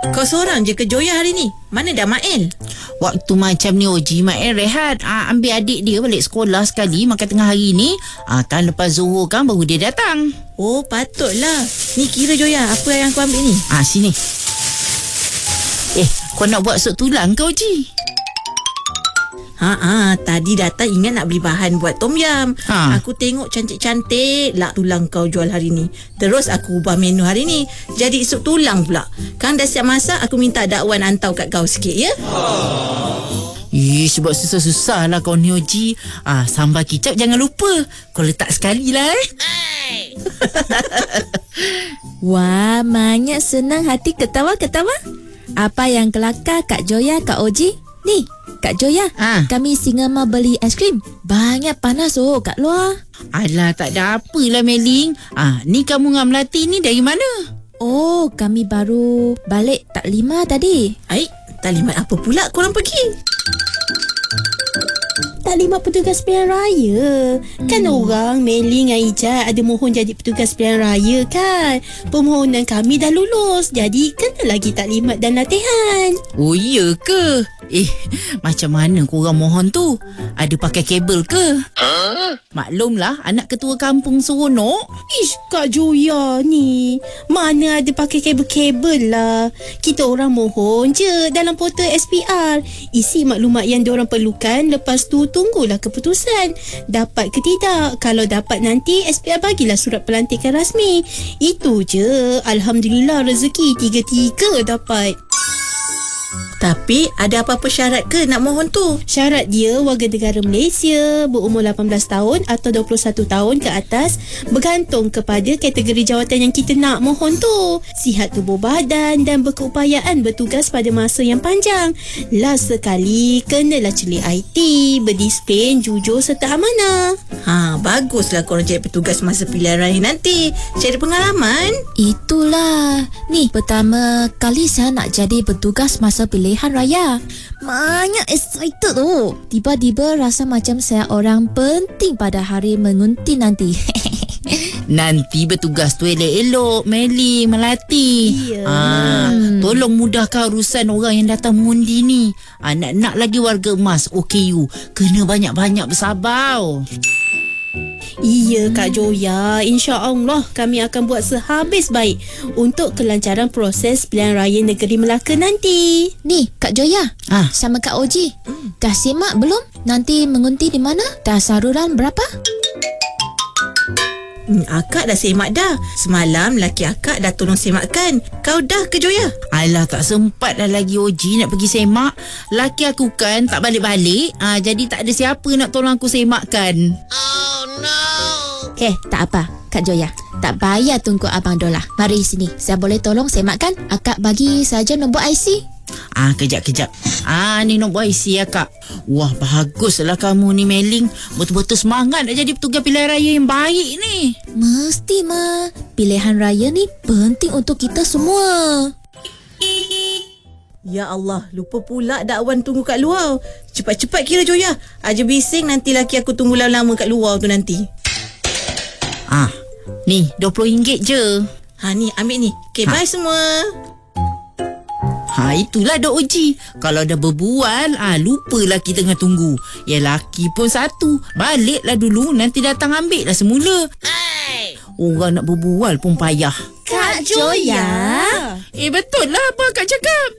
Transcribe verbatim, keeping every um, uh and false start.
Kau seorang je ke Joya hari ni? Mana dah Mael? Waktu macam ni Oji, Mael rehat. Ah, ambil adik dia balik sekolah sekali makan tengah hari ni. Ah, kan lepas Zuhur kan baru dia datang. Oh, patutlah. Ni kira Joya, apa yang kau ambil ni? Ah, sini. Eh, kau nak buat sup tulang ke Oji? Ha-ha, tadi datang ingat nak beli bahan buat tom yam. Ha. Aku tengok cantik-cantik lak tulang kau jual hari ni. Terus aku ubah menu hari ni jadi sup tulang pula. Kan dah siap masak, aku minta dakwan hantar kat kau sikit ya. Eh, sebab susah-susah lah kau ni Oji. Ah, sambal kicap jangan lupa. Kau letak sekali lah eh. Wah, Manya senang hati ketawa-ketawa. Apa yang kelakar Kak Joya, Kak Oji? Ni, Kak Joya, Ha. kami singa mau beli aiskrim. Banyak panas oh kat luar. Alah, tak ada apalah Meling. Ah, ni kamu dengan Melati ni dari mana? Oh, kami baru balik tak lima tadi. Aik, taklimat apa pula korang pergi? Taklimat petugas pilihan raya. Kan hmm. orang Meli dengan Ijat ada mohon jadi petugas pilihan raya kan. Permohonan kami dah lulus. Jadi kena lagi taklimat dan latihan. Oh, iya ke? Eh, macam mana korang mohon tu? Ada pakai kabel ke? Huh? Maklumlah, anak ketua kampung seronok. Ish, Kak Joya ni. Mana ada pakai kabel-kabel lah. Kita orang mohon je dalam portal S P R. Isi maklumat yang diorang perlukan. Lepas tu tunggulah keputusan. Dapat ke tidak? Kalau dapat nanti S P R bagilah surat pelantikan rasmi. Itu je. Alhamdulillah rezeki tiga-tiga dapat. Tapi ada apa-apa syarat ke nak mohon tu? Syarat dia warga negara Malaysia, berumur lapan belas tahun atau dua puluh satu tahun ke atas, bergantung kepada kategori jawatan yang kita nak mohon tu. Sihat tubuh badan dan berkeupayaan bertugas pada masa yang panjang. Last sekali, kenalah celik I T, berdisiplin, jujur serta amanah. Ha, baguslah korang jadi petugas masa pilihan raya nanti. Cari pengalaman. Itulah. Ni, pertama kali saya nak jadi petugas masa pilihan raya. Banyak excited tu. Tiba-tiba rasa macam saya orang penting pada hari mengunti nanti. Nanti bertugas tu elok-elok Meli, Melati. Ya. Ah, tolong mudahkan urusan orang yang datang mengundi ni. Ah, nak-nak lagi warga emas O K U kena banyak-banyak bersabar. Iya Kak Joya, insya-Allah kami akan buat sehabis baik untuk kelancaran proses pilihan raya negeri Melaka nanti. Ni, Kak Joya. Ah. Sama Kak Oji. Dah simak belum? Nanti mengunti di mana? Dah saluran berapa? Hmm, akak dah semak dah. Semalam laki akak dah tolong semakkan. Kau dah ke Joya? Alah, tak sempat dah lagi Oji nak pergi semak. Laki aku kan tak balik-balik. Ah, jadi tak ada siapa nak tolong aku semakkan. Okay, tak apa Kak Joya. Tak payah tunggu Abang Dola. Mari sini. Saya boleh tolong semakkan? Akak bagi saja nombor I C. Ah, kejap-kejap. Ah, ni nombor I C ya, Kak. Wah, baguslah kamu ni Meling. Betul-betul semangat nak jadi petugas pilihan raya yang baik ni. Mesti mah. Pilihan raya ni penting untuk kita semua. Ya Allah, lupa pula dakwan tunggu kat luar. Cepat-cepat kira Joya. Aja bising nanti laki aku tunggu lama-lama kat luar tu nanti. Ah, ni dua puluh ringgit je. Ha ni, ambil ni. Okay, Ha. bye semua. Ha, itulah Dok Oji. Kalau dah berbual, ah, lupalah kita tengah tunggu. Ya, laki pun satu. Baliklah dulu, nanti datang ambil lah semula. Hey. Orang nak berbual pun payah. Kak Joya. Eh, betul lah apa Kak cakap.